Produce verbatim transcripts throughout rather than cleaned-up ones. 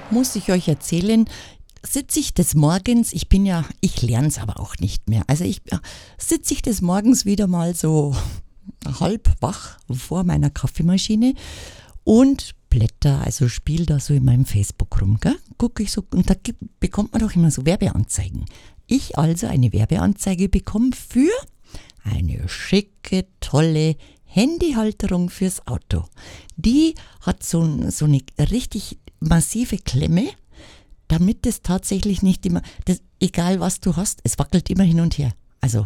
muss ich euch erzählen, sitze ich des Morgens, ich bin ja, ich lerne es aber auch nicht mehr, also ich sitze ich des Morgens wieder mal so halb wach vor meiner Kaffeemaschine und blätter, also spiele da so in meinem Facebook rum, gell? Gucke ich so, und da gibt, bekommt man doch immer so Werbeanzeigen. Ich also eine Werbeanzeige bekomme für eine schicke, tolle Handyhalterung fürs Auto. Die hat so, so eine richtig massive Klemme, damit es tatsächlich nicht immer, das, egal was du hast, es wackelt immer hin und her. Also,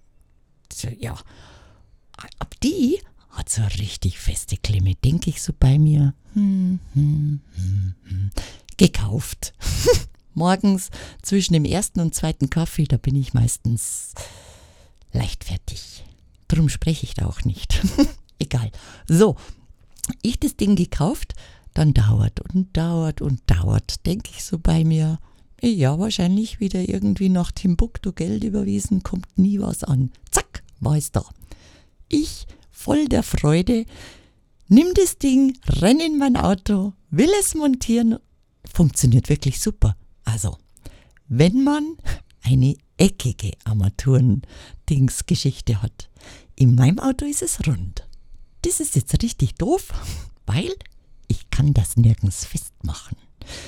ja, ab die hat so eine richtig feste Klemme, denke ich so bei mir. Hm, hm, hm, hm. Gekauft. Morgens zwischen dem ersten und zweiten Kaffee, da bin ich meistens leichtfertig. Drum spreche ich da auch nicht. Egal. So, ich das Ding gekauft, dann dauert und dauert und dauert, denke ich so bei mir. Ja, wahrscheinlich wieder irgendwie nach Timbuktu Geld überwiesen, kommt nie was an. Zack, war es da. Ich, voll der Freude, nimm das Ding, renn in mein Auto, will es montieren. Funktioniert wirklich super. Also, wenn man eine eckige Armaturen-Dings-Geschichte hat. In meinem Auto ist es rund. Das ist jetzt richtig doof, weil ich kann das nirgends festmachen.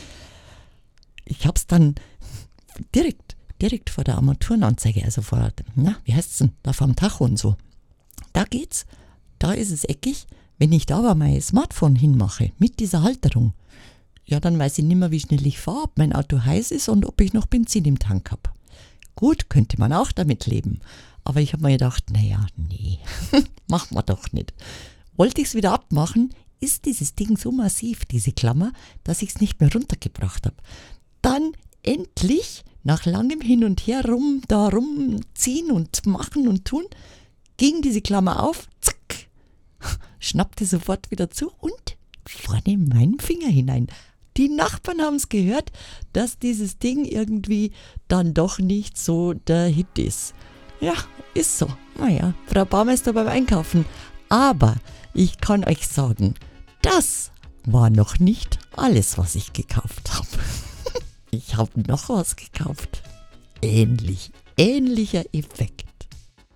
Ich habe es dann direkt, direkt vor der Armaturenanzeige, also vor, na, wie heißt es denn, da vor dem Tacho und so. Da geht's, da ist es eckig. Wenn ich da aber mein Smartphone hinmache, mit dieser Halterung, ja, dann weiß ich nicht mehr, wie schnell ich fahre, ob mein Auto heiß ist und ob ich noch Benzin im Tank habe. Gut, könnte man auch damit leben. Aber ich habe mir gedacht, naja, nee, machen wir doch nicht. Wollte ich es wieder abmachen, ist dieses Ding so massiv, diese Klammer, dass ich es nicht mehr runtergebracht habe. Dann endlich, nach langem Hin und Her rum, da rumziehen und machen und tun, ging diese Klammer auf, zack, schnappte sofort wieder zu und vorne meinen Finger hinein. Die Nachbarn haben es gehört, dass dieses Ding irgendwie dann doch nicht so der Hit ist. Ja, ist so. Naja, Frau Baumeister beim Einkaufen. Aber ich kann euch sagen, das war noch nicht alles, was ich gekauft habe. Ich habe noch was gekauft. Ähnlich, ähnlicher Effekt.